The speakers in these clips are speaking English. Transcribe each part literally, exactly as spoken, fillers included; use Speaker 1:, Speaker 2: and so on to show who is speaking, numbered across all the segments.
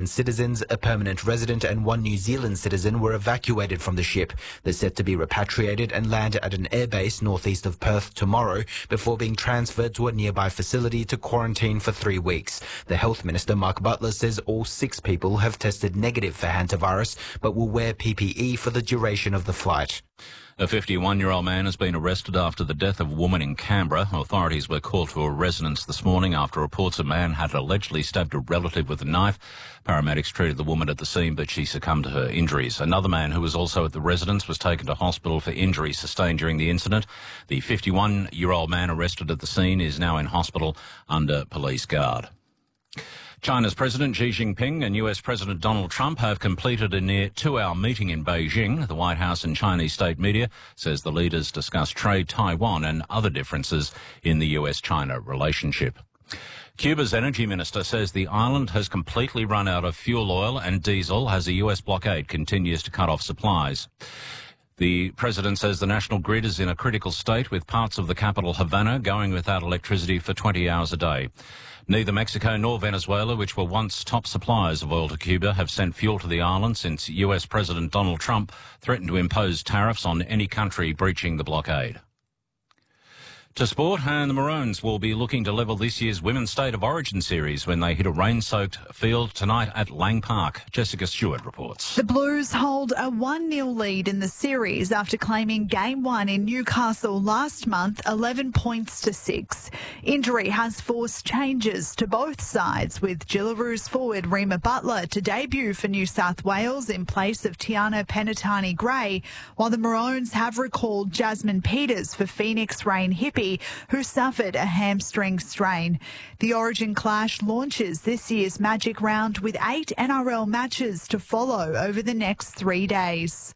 Speaker 1: Australian citizens, a permanent resident and one New Zealand citizen were evacuated from the ship. They're set to be repatriated and land at an airbase northeast of Perth tomorrow before being transferred to a nearby facility to quarantine for three weeks. The Health Minister, Mark Butler, says all six people have tested negative for hantavirus but will wear P P E for the duration of the flight.
Speaker 2: A fifty-one-year-old man has been arrested after the death of a woman in Canberra. Authorities were called to a residence this morning after reports a man had allegedly stabbed a relative with a knife. Paramedics treated the woman at the scene, but she succumbed to her injuries. Another man who was also at the residence was taken to hospital for injuries sustained during the incident. The fifty-one-year-old man arrested at the scene is now in hospital under police guard. China's President Xi Jinping and U S President Donald Trump have completed a near two-hour meeting in Beijing. The White House and Chinese state media says the leaders discussed trade, Taiwan and other differences in the U S China relationship. Cuba's energy minister says the island has completely run out of fuel oil and diesel as the U S blockade continues to cut off supplies. The president says the national grid is in a critical state, with parts of the capital, Havana, going without electricity for twenty hours a day. Neither Mexico nor Venezuela, which were once top suppliers of oil to Cuba, have sent fuel to the island since U S President Donald Trump threatened to impose tariffs on any country breaching the blockade. To sport, and the Maroons will be looking to level this year's Women's State of Origin series when they hit a rain-soaked field tonight at Lang Park. Jessica Stewart reports.
Speaker 3: The Blues hold a one nil lead in the series after claiming game one in Newcastle last month, eleven points to six. Injury has forced changes to both sides, with Jillaroos forward Rima Butler to debut for New South Wales in place of Tiana Penatani-Gray, while the Maroons have recalled Jasmine Peters for Phoenix Rain Hippie, who suffered a hamstring strain. The Origin clash launches this year's Magic Round with eight N R L matches to follow over the next three days.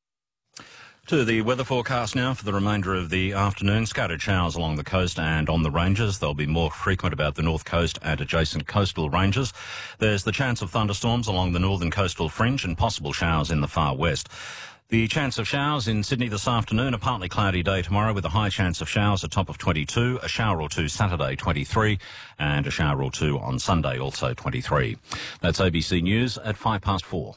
Speaker 2: To the weather forecast now for the remainder of the afternoon. Scattered showers along the coast and on the ranges. They'll be more frequent about the north coast and adjacent coastal ranges. There's the chance of thunderstorms along the northern coastal fringe and possible showers in the far west. The chance of showers in Sydney this afternoon, a partly cloudy day tomorrow with a high chance of showers, a top of twenty-two, a shower or two Saturday, twenty-three, and a shower or two on Sunday, also twenty-three. That's A B C News at five past four.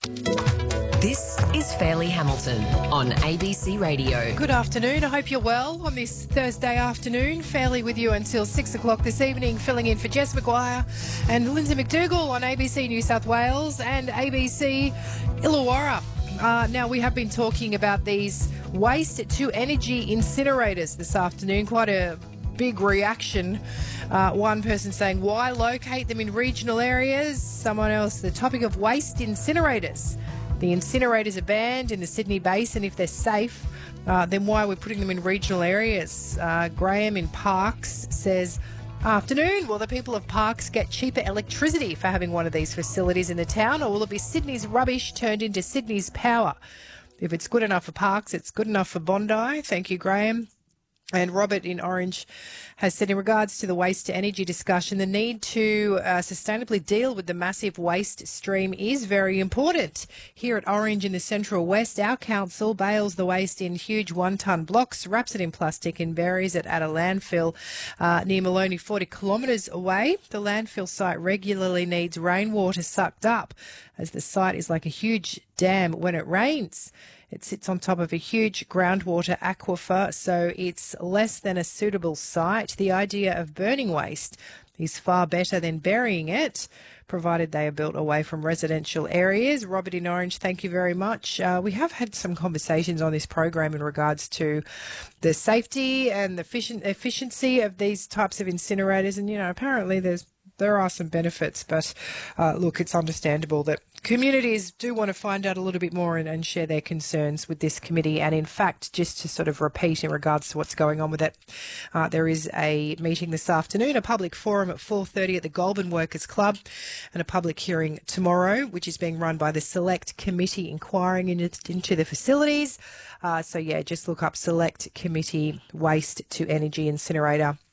Speaker 4: This is Fairleigh Hamilton on A B C Radio.
Speaker 5: Good afternoon. I hope you're well on this Thursday afternoon. Fairleigh with you until six o'clock this evening, filling in for Jess McGuire and Lindsay McDougall on A B C New South Wales and A B C Illawarra. Uh, now, we have been talking about these waste-to-energy incinerators this afternoon. Quite a big reaction. Uh, one person saying, why locate them in regional areas? Someone else, the topic of waste incinerators. The incinerators are banned in the Sydney Basin. If they're safe, uh, then why are we putting them in regional areas? Uh, Graham in Parks says, afternoon. Will the people of Parks get cheaper electricity for having one of these facilities in the town, or will it be Sydney's rubbish turned into Sydney's power? If it's good enough for Parks, it's good enough for Bondi. Thank you, Graham. And Robert in Orange has said, in regards to the waste-to-energy discussion, the need to uh, sustainably deal with the massive waste stream is very important. Here at Orange in the Central West, our council bales the waste in huge one-tonne blocks, wraps it in plastic and buries it at a landfill uh, near Maloney, forty kilometres away. The landfill site regularly needs rainwater sucked up, as the site is like a huge dam when it rains. It sits on top of a huge groundwater aquifer, so it's less than a suitable site. The idea of burning waste is far better than burying it, provided they are built away from residential areas. Robert in Orange, thank you very much. Uh, we have had some conversations on this program in regards to the safety and the efficient, efficiency of these types of incinerators, and, you know, apparently there's there are some benefits, but uh, look, it's understandable that communities do want to find out a little bit more and, and share their concerns with this committee. And in fact, just to sort of repeat in regards to what's going on with it, uh, there is a meeting this afternoon, a public forum at four thirty at the Goulburn Workers Club, and a public hearing tomorrow, which is being run by the Select Committee inquiring in, into the facilities. Uh, so, yeah, just look up Select Committee Waste to Energy Incinerator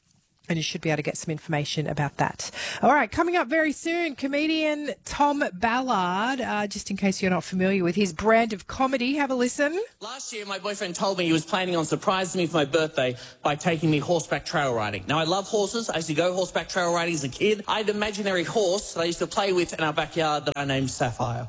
Speaker 5: And you should be able to get some information about that. All right, coming up very soon, comedian Tom Ballard, uh, just in case you're not familiar with his brand of comedy, have a listen.
Speaker 6: Last year, my boyfriend told me he was planning on surprising me for my birthday by taking me horseback trail riding. Now, I love horses. I used to go horseback trail riding as a kid. I had an imaginary horse that I used to play with in our backyard that I named Sapphire.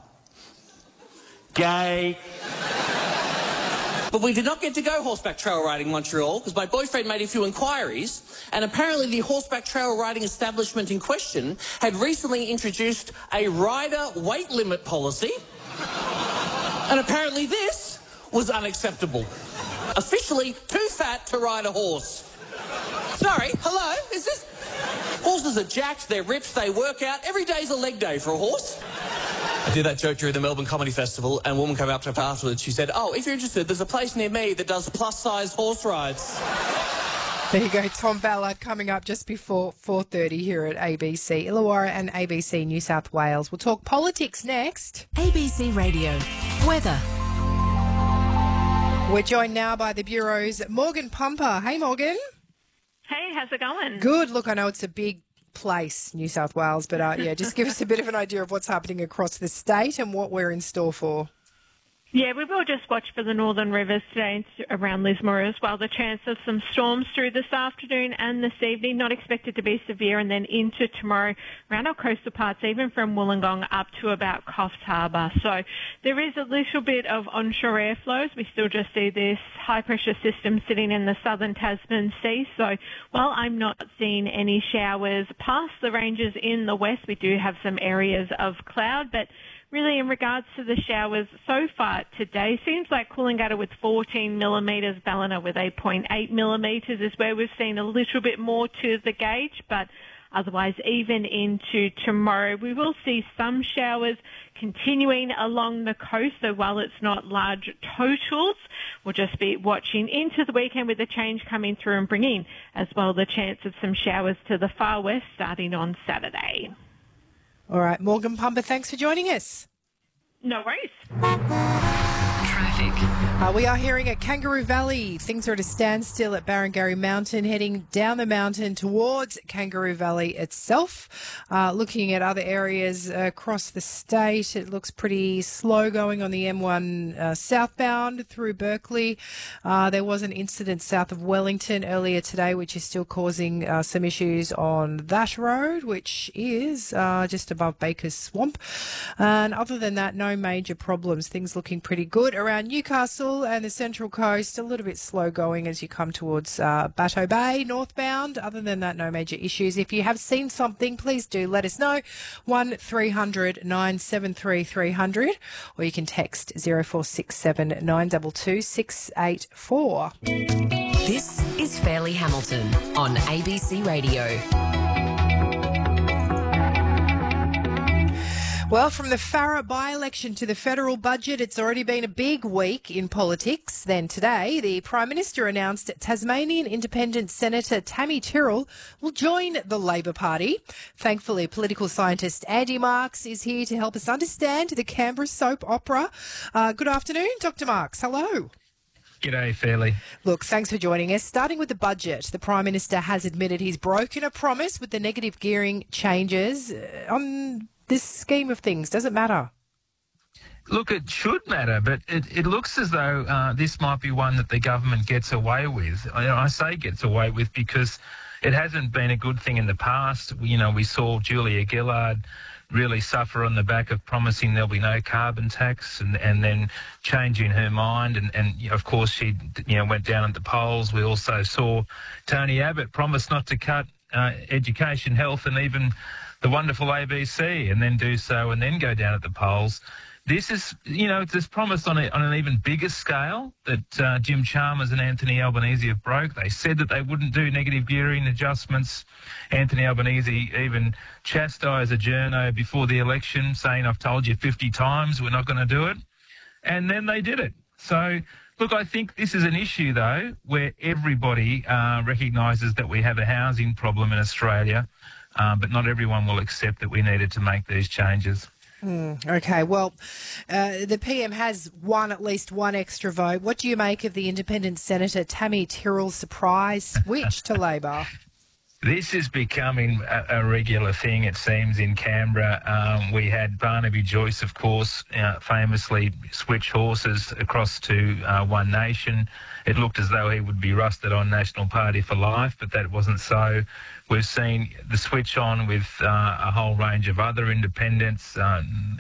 Speaker 6: Gay. But we did not get to go horseback trail riding in Montreal because my boyfriend made a few inquiries, and apparently the horseback trail riding establishment in question had recently introduced a rider weight limit policy, and apparently this was unacceptable. Officially too fat to ride a horse. Sorry, hello, is this... Horses are jacked, they're ripped, they work out. Every day's a leg day for a horse. I did that joke during the Melbourne Comedy Festival, and a woman came up to me afterwards. She said, oh, if you're interested, there's a place near me that does plus-size horse rides.
Speaker 5: There you go, Tom Ballard coming up just before four thirty here at A B C Illawarra and A B C New South Wales. We'll talk politics next.
Speaker 4: A B C Radio. Weather.
Speaker 5: We're joined now by the Bureau's Morgan Pumper. Hey, Morgan.
Speaker 7: Hey, how's it going?
Speaker 5: Good. Look, I know it's a big place, New South Wales, but uh, yeah, just give us a bit of an idea of what's happening across the state and what we're in store for.
Speaker 7: Yeah, we will just watch for the northern rivers today around Lismore as well. The chance of some storms through this afternoon and this evening, not expected to be severe, and then into tomorrow around our coastal parts, even from Wollongong up to about Coffs Harbour. So there is a little bit of onshore airflows. We still just see this high-pressure system sitting in the southern Tasman Sea. So while I'm not seeing any showers past the ranges in the west, we do have some areas of cloud, but really, in regards to the showers so far today, seems like Coolangatta with fourteen millimetres, Ballina with eight point eight millimetres is where we've seen a little bit more to the gauge, but otherwise even into tomorrow we will see some showers continuing along the coast, so while it's not large totals, we'll just be watching into the weekend with the change coming through and bringing as well the chance of some showers to the far west starting on Saturday.
Speaker 5: All right, Morgan Pumper, thanks for joining us.
Speaker 7: No worries.
Speaker 4: Traffic.
Speaker 5: Uh, we are hearing at Kangaroo Valley. Things are at a standstill at Barrengarry Mountain, heading down the mountain towards Kangaroo Valley itself. Uh, looking at other areas across the state, it looks pretty slow going on the M one uh, southbound through Berkeley. Uh, there was an incident south of Wellington earlier today, which is still causing uh, some issues on that road, which is uh, just above Baker's Swamp. And other than that, no major problems. Things looking pretty good around Newcastle and the Central Coast. A little bit slow going as you come towards uh, Batteau Bay northbound. Other than that, no major issues. If you have seen something, please do let us know. one three hundred nine seven three three hundred, or you can text zero four six seven nine two two six eight four.
Speaker 4: This is Fairleigh Hamilton on A B C Radio.
Speaker 5: Well, from the Farrer by-election to the federal budget, it's already been a big week in politics. Then today, the Prime Minister announced that Tasmanian Independent Senator Tammy Tyrrell will join the Labor Party. Thankfully, political scientist Andy Marks is here to help us understand the Canberra soap opera. Uh, good afternoon, Doctor Marks. Hello.
Speaker 8: G'day, Fairleigh.
Speaker 5: Look, thanks for joining us. Starting with the budget, the Prime Minister has admitted he's broken a promise with the negative gearing changes. Uh, on this scheme of things, does it matter?
Speaker 8: Look, it should matter, but it, it looks as though uh, this might be one that the government gets away with. I, I say gets away with because it hasn't been a good thing in the past. You know, we saw Julia Gillard really suffer on the back of promising there'll be no carbon tax and, and then changing her mind. And, and, of course, she you know went down at the polls. We also saw Tony Abbott promise not to cut uh, education, health and even the wonderful A B C and then do so and then go down at the polls. This is, you know, it's promised on, a, on an even bigger scale that uh, Jim Chalmers and Anthony Albanese have broke. They said that they wouldn't do negative gearing adjustments. Anthony Albanese even chastised a journo before the election saying, I've told you fifty times we're not going to do it. And then they did it. So, look, I think this is an issue, though, where everybody uh, recognises that we have a housing problem in Australia. Um, but not everyone will accept that we needed to make these changes.
Speaker 5: Mm, okay, well, uh, the P M has won at least one extra vote. What do you make of the independent Senator Tammy Tyrrell's surprise switch to Labor?
Speaker 8: This is becoming a, a regular thing, it seems, in Canberra. Um, we had Barnaby Joyce, of course, uh, famously switch horses across to uh, One Nation. It looked as though he would be rusted on National Party for life, but that wasn't so. We've seen the switch on with uh, a whole range of other independents. Uh,